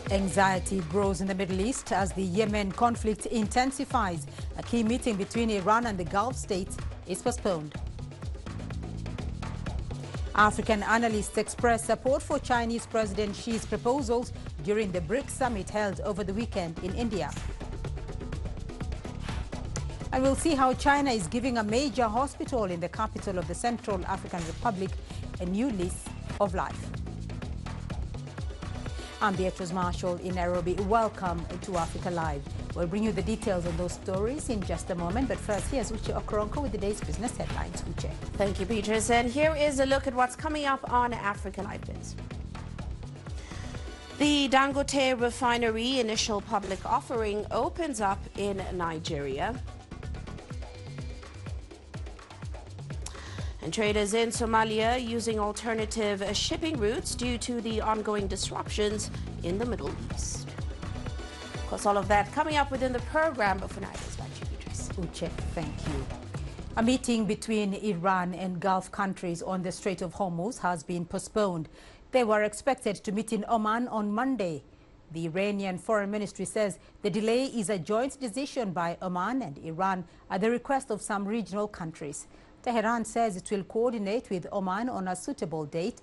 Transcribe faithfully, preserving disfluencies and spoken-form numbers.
Anxiety grows in the Middle East as the Yemen conflict intensifies. A key meeting between Iran and the Gulf states is postponed. African analysts express support for Chinese President Xi's proposals during the BRICS summit held over the weekend in India. And we'll see how China is giving a major hospital in the capital of the Central African Republic a new lease of life. I'm Beatrice Marshall in Nairobi. Welcome to Africa Live. We'll bring you the details on those stories in just a moment. But first, here's Uche Okoronkwo with the day's business headlines. Uche. Thank you, Beatrice. And here is a look at what's coming up on Africa Live Biz. The Dangote refinery initial public offering opens up in Nigeria. And traders in Somalia using alternative shipping routes due to the ongoing disruptions in the Middle East. Of course, all of that coming up within the program, but for now, it's back to you, Beatrice. Uche, thank you. A meeting between Iran and Gulf countries on the Strait of Hormuz has been postponed. They were expected to meet in Oman on Monday. The Iranian Foreign Ministry says the delay is a joint decision by Oman and Iran at the request of some regional countries. Tehran says it will coordinate with Oman on a suitable date